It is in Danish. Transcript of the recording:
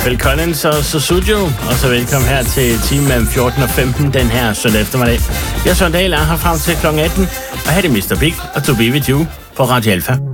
Phil Collins og Susudio, og så velkommen her til time mellem 14 og 15 den her søndag eftermiddag. Jeg er Søren Dahl, er her frem til kl. 18, og her er det Mr. Big og To Be With You på Radio Alpha.